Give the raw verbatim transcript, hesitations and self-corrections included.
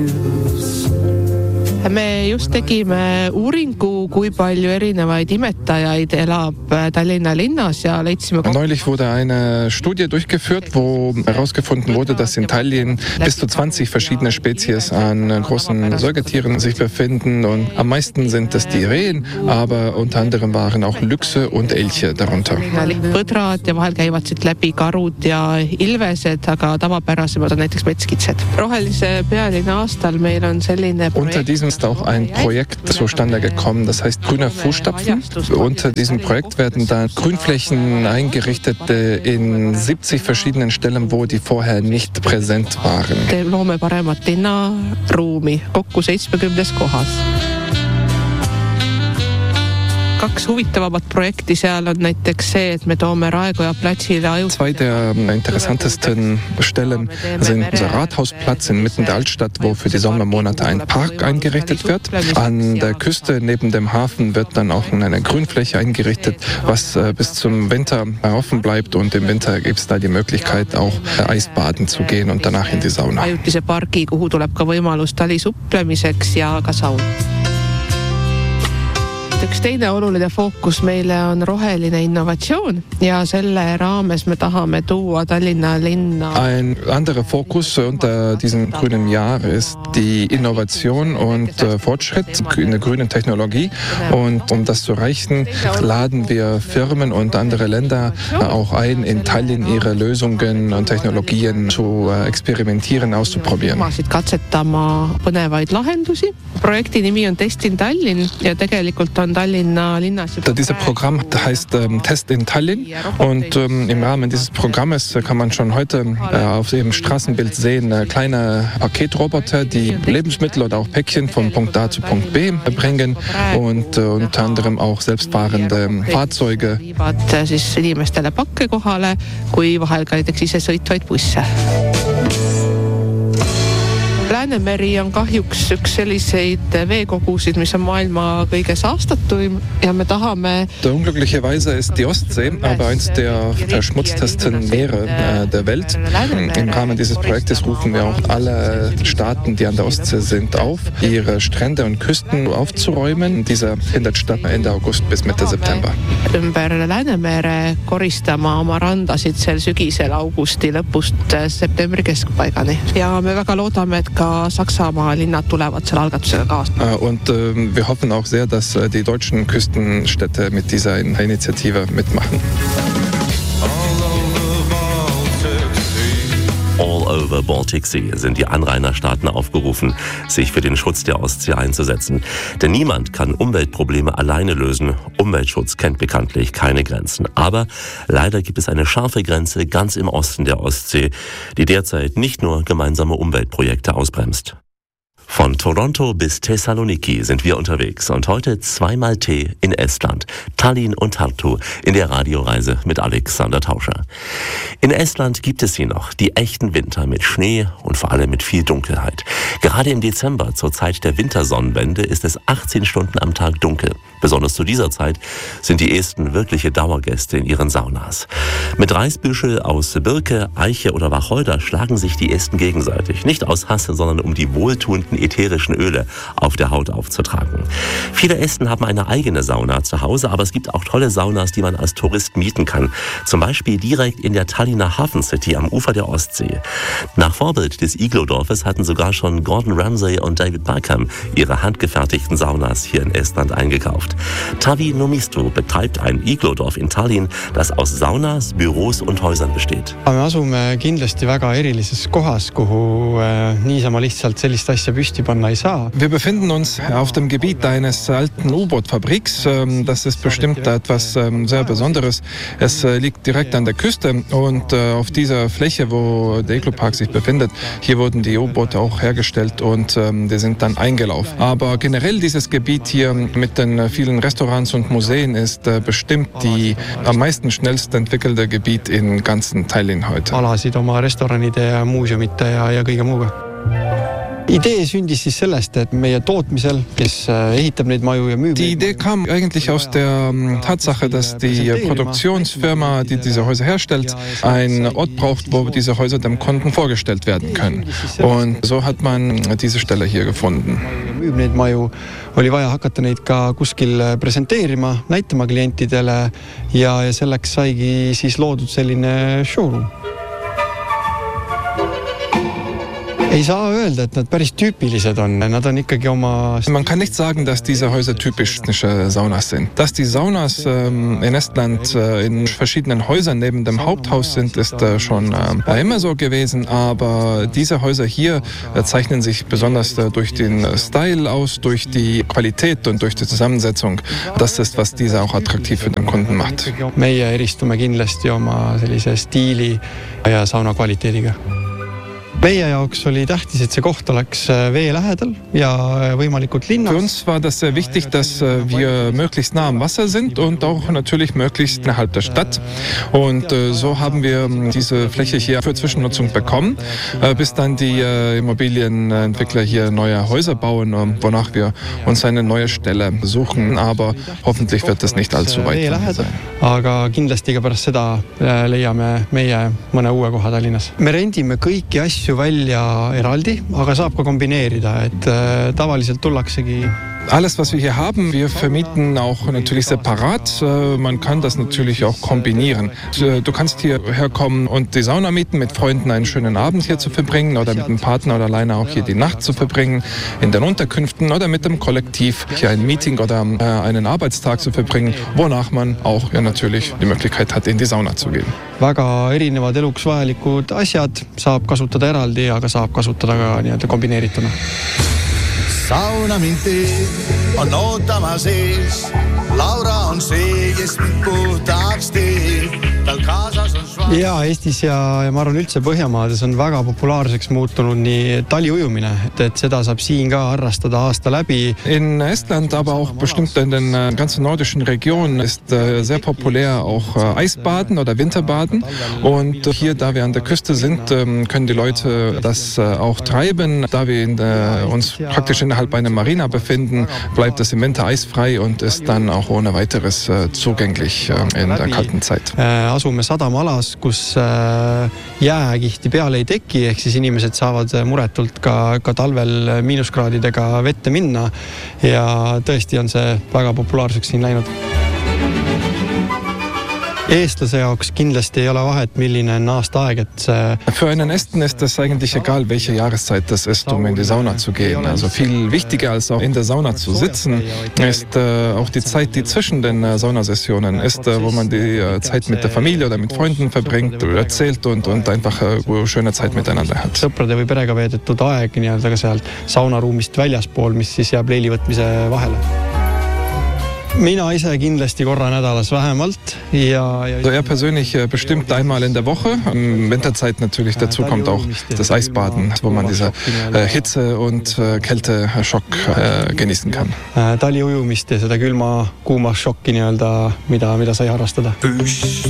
Me just tegime uuringu, kui palju erinevaid imetajaid elab Tallinna linnas ja leidsime... Neulich wurde eine Studie durchgeführt, wo herausgefunden wurde, dass in Tallinn bis zu zwanzig verschiedene Spezies an großen Säugetieren sich befinden. Und am meisten sind es die Rehen, aber unter anderem waren auch Lüchse und Elche darunter. Põdrad ja vahel käivad siit läbi karud ja ilvesed, aga tavapärasemad on näiteks metskitsed. Rohelise pealinna aastal meil on selline Unter diesem ist auch ein Projekt zustande gekommen, das heißt Grüne Fußstapfen. Unter diesem Projekt werden dann Grünflächen eingerichtet in siebzig verschiedenen Stellen, wo die vorher nicht präsent waren. Loome paremat linnaruumi kokku seitsmekümnes kohas. Kaks huvitavamat Projekti seal on näiteks see, et me toome Raekoja platsile aju... Zwei der interessantesten Stellen sind unser Rathausplatz inmitten der Altstadt, wo für die Sommermonate ein Park eingerichtet wird. An der Küste neben dem Hafen wird dann auch eine Grünfläche eingerichtet, was bis zum Winter offen bleibt, und im Winter gibt es da die Möglichkeit auch Eisbaden zu gehen und danach in die Sauna. Ajutise pargi, kuhu tuleb ka võimalus talisupplemiseks ja ka saun. Üks teine oluline fookus meile on roheline innovatsioon ja selle raames me tahame tuua Tallinna linna. Ein anderer Fokus unter diesem grünen Jahr ist die Innovation und äh, Fortschritt in der grünen Technologie. Und um das zu erreichen, laden wir Firmen und andere Länder äh, auch ein, in Tallinn ihre Lösungen und Technologien zu äh, experimentieren, auszuprobieren. Katsetama põnevaid lahendusi. Projekti nimi on Test in Tallinn ja tegelikult on Tallinna linnas. Dieses Programm heißt ähm, Test in Tallinn, und ähm, im Rahmen dieses Programmes kann man schon heute äh, auf dem Straßenbild sehen, äh, kleine Paketroboter, die Lebensmittel oder auch Päckchen von Punkt A zu Punkt B bringen, und äh, unter anderem auch selbstfahrende Fahrzeuge. Viivad siis inimestele pakke kohale, kui vahel ka näiteks ise sõitvaid busse. Läänemeri on kahjuks üks selliseid veekogusid, mis on maailma kõige saastatuim ja me tahame... Unglücklicherweise ist die Ostsee aber eins der verschmutztesten Meere äh, der Welt. Im Rahmen dieses Projektes rufen wir auch alle Staaten, die an der Ostsee sind, auf, ihre Strände und Küsten aufzuräumen. Dieser findet statt Ende August bis Mitte September. Ümber Läänemere koristama oma randasid sel sügisel augusti lõpust septembri keskpaigani. Ja me väga loodame, et ka Saksamaa linnad tulevad selle algatusega kaasa. Und äh, wir hoffen auch sehr, dass äh, die deutschen Küstenstädte mit dieser Initiative mitmachen. All over Baltic Sea sind die Anrainerstaaten aufgerufen, sich für den Schutz der Ostsee einzusetzen. Denn niemand kann Umweltprobleme alleine lösen. Umweltschutz kennt bekanntlich keine Grenzen. Aber leider gibt es eine scharfe Grenze ganz im Osten der Ostsee, die derzeit nicht nur gemeinsame Umweltprojekte ausbremst. Von Toronto bis Thessaloniki sind wir unterwegs und heute zweimal Tee in Estland, Tallinn und Tartu in der Radioreise mit Alexander Tauscher. In Estland gibt es sie noch, die echten Winter mit Schnee und vor allem mit viel Dunkelheit. Gerade im Dezember, zur Zeit der Wintersonnenwende, ist es achtzehn Stunden am Tag dunkel. Besonders zu dieser Zeit sind die Esten wirkliche Dauergäste in ihren Saunas. Mit Reisbüschel aus Birke, Eiche oder Wacholder schlagen sich die Esten gegenseitig. Nicht aus Hass, sondern um die wohltuenden ätherischen Öle auf der Haut aufzutragen. Viele Esten haben eine eigene Sauna zu Hause, aber es gibt auch tolle Saunas, die man als Tourist mieten kann. Zum Beispiel direkt in der Tallinner Hafen City am Ufer der Ostsee. Nach Vorbild des Iglodorfes hatten sogar schon Gordon Ramsay und David Beckham ihre handgefertigten Saunas hier in Estland eingekauft. Tavi Nomisto betreibt ein Iglodorf in Tallinn, das aus Saunas, Büros und Häusern besteht. Me asume kindlasti väga erilises kohas, kuhu äh, niisama lihtsalt sellist asja püsti panna ei saa. Wir befinden uns auf dem Gebiet eines alten U-Boot-Fabriks. Das ist bestimmt etwas sehr Besonderes. Es liegt direkt an der Küste, und auf dieser Fläche, wo der Iglopark sich befindet, hier wurden die U-Boote auch hergestellt und die sind dann eingelaufen. Aber generell dieses Gebiet hier mit den vielen Restaurants und Museen ist bestimmt die am meisten schnellst entwickelte Gebiet in ganzen Tallinn heute. Alasid oma restoranide ja muuseumite ja, ja kõige muuga. Idee sündis siis sellest, et meie tootmisel, kes ehitab neid maju ja müüb. Die Idee kam eigentlich aus der Tatsache, dass die Produktionsfirma, die diese Häuser herstellt, einen Ort braucht, wo diese Häuser dem Kunden vorgestellt werden können. Und so hat man diese Stelle hier gefunden. Müüb neid maju, oli vaja hakata neid ka kuskil presenteerima, näitama klientidele ja, ja selleks saigi siis loodud selline showroom. Ei saa öelda, et nad päris tüüpilised on. Nad on ikkagi oma... Man kann nicht sagen, dass diese Häuser typisch Saunas sind. Dass die Saunas ähm, in Estland äh, in verschiedenen Häusern neben dem Haupthaus sind, ist äh, schon äh, immer so gewesen. Aber diese Häuser hier äh, zeichnen sich besonders äh, durch den Style aus, durch die Qualität und durch die Zusammensetzung. Das ist, was diese auch attraktiv für den Kunden macht. Meie eristume kindlasti oma sellise stiili ja sauna kvaliteediga. Meie jaoks oli tähtis, et see koht oleks vee lähedal ja võimalikult linnas. Für uns war das sehr wichtig, dass wir möglichst nah am Wasser sind und auch natürlich möglichst innerhalb der Stadt. Und so haben wir diese Fläche hier für Zwischennutzung bekommen, bis dann die Immobilienentwickler hier neue Häuser bauen, wonach wir uns eine neue Stelle suchen. Aber hoffentlich wird das nicht allzu weit sein. Aga kindlasti ka pärast seda leiame meie mõne uue koha Tallinnas. Me rendime kõiki asju välja eraldi, aga saab ka kombineerida, et tavaliselt tullaksegi. Alles, was wir hier haben, wir vermieten auch natürlich separat. Man kann das natürlich auch kombinieren. Du kannst hierher kommen und die Sauna mieten, mit Freunden einen schönen Abend hier zu verbringen oder mit einem Partner oder alleine auch hier die Nacht zu verbringen, in den Unterkünften oder mit dem Kollektiv hier ein Meeting oder einen Arbeitstag zu verbringen, wonach man auch ja natürlich die Möglichkeit hat, in die Sauna zu gehen. Väga erinevad eluks vajalikud asjad saab kasutada eraldi, aga saab kasutada ka nii-öelda kombineerituna. Sauna mind teeb, on ootama sees. Laura on see, kes mind puhtaks teeb. Tal kaasas on šva... Ja, Eestis ja, ja ma arvan üldse Põhjamaades on väga populaarseks muutunud nii taliujumine, et, et seda saab siin ka harrastada aasta läbi. In Estland, aber auch bestimmt in den ganzen nordischen Regionen ist äh, sehr populär auch äh, Eisbaden oder Winterbaden. Und äh, hier, da wir an der Küste sind, äh, können die Leute das äh, auch treiben. Da wir in der, uns praktisch innerhalb einer Marina befinden, bleibt es im Winter eisfrei und ist dann auch ohne weiteres äh, zugänglich äh, in der kalten Zeit. Äh, asume sadamaalas, kus äh, jääkihti peale ei teki, ehk siis inimesed saavad muretult ka, ka talvel miinuskraadidega vette minna ja tõesti on see väga populaarseks siin läinud. Eestlase jaoks kindlasti ei ole vahet, milline on aasta aeg, et see... Für einen Esten ist es eigentlich egal, welche Jahreszeit das ist, um in die Sauna zu gehen. Also viel wichtiger als auch in der Sauna zu sitzen, ist äh, auch die Zeit, die zwischen den äh, Saunasessionen ist, äh, wo man die äh, Zeit mit der Familie oder mit Freunden verbringt, erzählt und, und einfach äh, schöne Zeit miteinander hat. Sõprade või perega veedetud aeg nii-öelda ka sealt saunaruumist väljaspool, mis siis jääb leilivõtmise vahele. Mina ise kindlasti korra nädalas vähemalt. Ja, ja... Also er persönlich bestimmt einmal in der Woche. In Winterzeit natürlich dazu kommt auch das Eisbaden, wo man diese äh, Hitze- und äh, Kälte-Schock äh, genießen kann. Taliujumist ja seda külma, kuuma šokki nii-öelda, mida, mida sai harrastada.